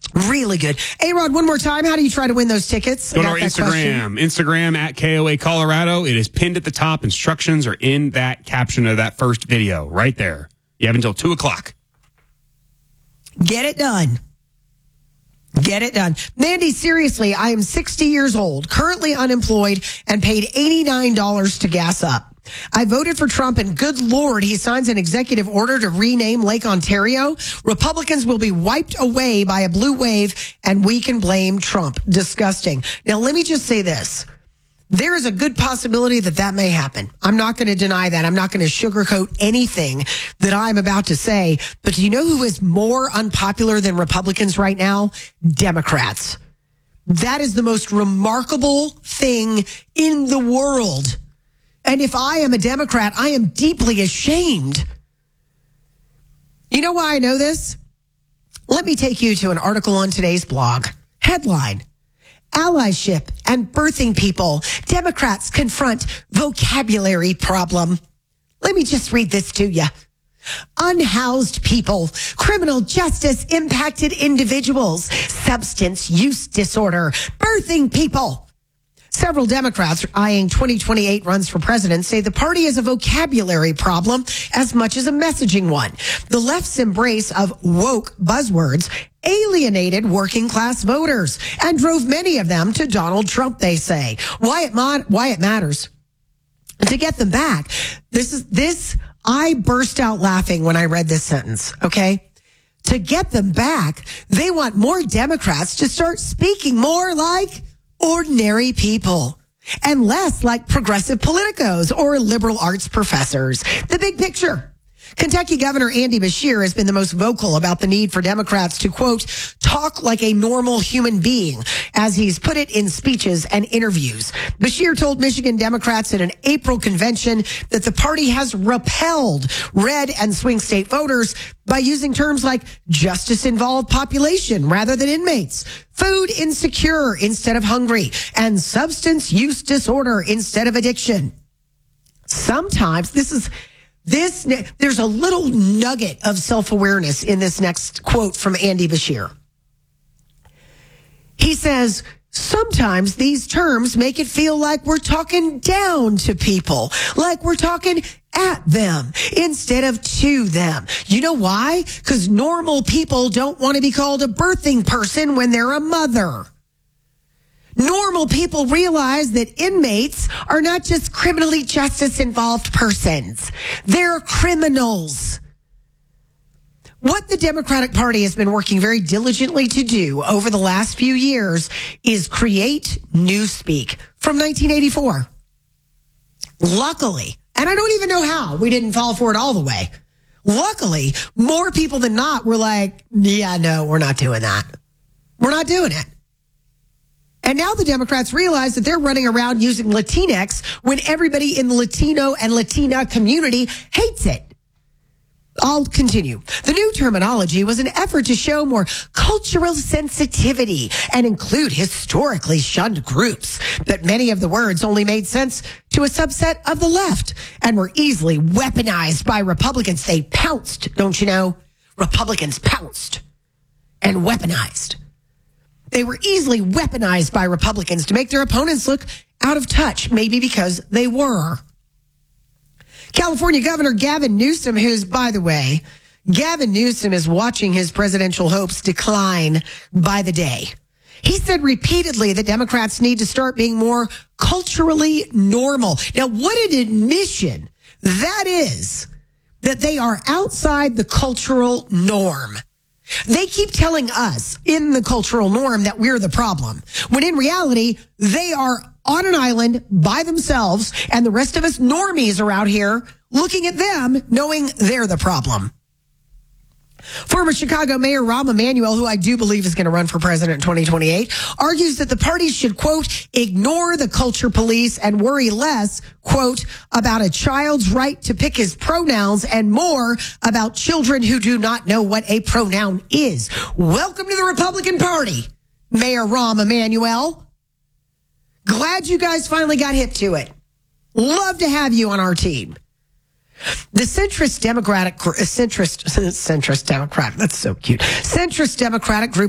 Really good. A-Rod, one more time. How do you try to win those tickets? Go to our Instagram. Instagram at KOA Colorado. It is pinned at the top. Instructions are in that caption of that first video right there. You have until 2 o'clock. Get it done. Get it done. Mandy, seriously, I am 60 years old, currently unemployed, and paid $89 to gas up. I voted for Trump, and good Lord, he signs an executive order to rename Lake Ontario. Republicans will be wiped away by a blue wave, and we can blame Trump. Disgusting. Now, let me just say this. There is a good possibility that that may happen. I'm not going to deny that. I'm not going to sugarcoat anything that I'm about to say. But do you know who is more unpopular than Republicans right now? Democrats. That is the most remarkable thing in the world. And if I am a Democrat, I am deeply ashamed. You know why I know this? Let me take you to an article on today's blog. Headline: Allyship and birthing people. Democrats confront vocabulary problem. Let me just read this to you. Unhoused people, criminal justice impacted individuals, substance use disorder, birthing people. Several Democrats eyeing 2028 runs for president say the party is a vocabulary problem as much as a messaging one. The left's embrace of woke buzzwords alienated working class voters and drove many of them to Donald Trump, they say. Why it matters. To get them back, I burst out laughing when I read this sentence, okay? To get them back, they want more Democrats to start speaking more like ordinary people and less like progressive politicos or liberal arts professors. The big picture. Kentucky Governor Andy Beshear has been the most vocal about the need for Democrats to, quote, talk like a normal human being, as he's put it in speeches and interviews. Beshear told Michigan Democrats at an April convention that the party has repelled red and swing state voters by using terms like justice-involved population rather than inmates, food insecure instead of hungry, and substance use disorder instead of addiction. Sometimes there's a little nugget of self-awareness in this next quote from Andy Beshear. He says, sometimes these terms make it feel like we're talking down to people, like we're talking at them instead of to them. You know why? Because normal people don't want to be called a birthing person when they're a mother. Normal people realize that inmates are not just criminally justice-involved persons. They're criminals. What the Democratic Party has been working very diligently to do over the last few years is create newspeak from 1984. Luckily, and I don't even know how we didn't fall for it all the way. Luckily, more people than not were like, yeah, no, we're not doing that. We're not doing it. And now the Democrats realize that they're running around using Latinx when everybody in the Latino and Latina community hates it. I'll continue. The new terminology was an effort to show more cultural sensitivity and include historically shunned groups. But many of the words only made sense to a subset of the left and were easily weaponized by Republicans. They pounced, don't you know? Republicans pounced and weaponized. They were easily weaponized by Republicans to make their opponents look out of touch, maybe because they were. California Governor Gavin Newsom, who's, by the way, Gavin Newsom is watching his presidential hopes decline by the day. He said repeatedly that Democrats need to start being more culturally normal. Now, what an admission that is, that they are outside the cultural norm. They keep telling us in the cultural norm that we're the problem, when in reality, they are on an island by themselves, and the rest of us normies are out here looking at them, knowing they're the problem. Former Chicago Mayor Rahm Emanuel, who I do believe is going to run for president in 2028, argues that the party should, quote, ignore the culture police and worry less, quote, about a child's right to pick his pronouns and more about children who do not know what a pronoun is. Welcome to the Republican Party, Mayor Rahm Emanuel. Glad you guys finally got hip to it. Love to have you on our team. The centrist Democratic group